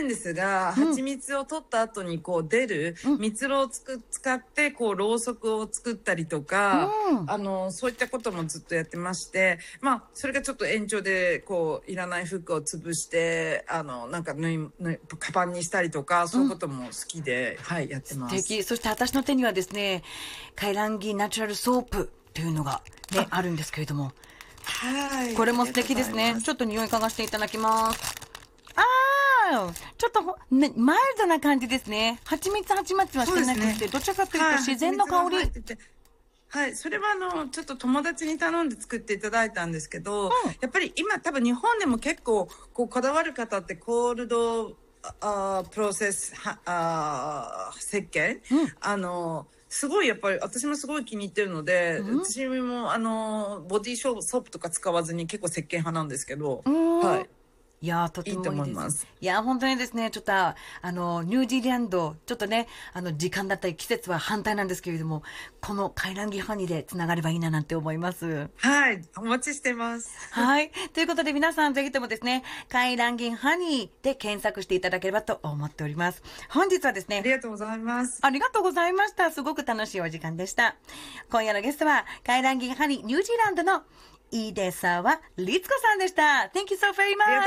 んですが、蜂蜜を取った後にこう出る蜜蝋を使ってこうろうそくを作ったりとか、そういったこともずっとやってまして、まあそれがちょっと延長でこういらない服を潰してなんかカバンにしたりとか、そういうことも好きで、はい、やってます。 素敵。そして私の手にはですね、カイランギナチュラルソープというのがね、あるんですけれども、 はい、 これも素敵ですね。ちょっと匂い嗅がせていただきます。ちょっとね、マイルドな感じですね。蜂蜜はしてなくて、どちらかというと自然の香り。 はい、それはちょっと友達に頼んで作っていただいたんですけど、やっぱり今多分日本でも結構こうこだわる方ってコールドプロセス石鹸、すごいやっぱり私もすごい気に入ってるので、私もボディーソープとか使わずに結構石鹸派なんですけど、はい。 いやとてもいいです。いや本当にですね、ちょっとニュージーランド、ちょっとね、時間だったり季節は反対なんですけれども、このカイランギハニーでつながればいいななんて思います。 はい、お待ちしてます。 はい。ということで皆さんぜひともですね、カイランギハニーで検索していただければと思っております。本日はですね、 ありがとうございます。 ありがとうございました。すごく楽しいお時間でした。今夜のゲストは、カイランギハニーニュージーランドの井出沢律子さんでした。Thank you so very much.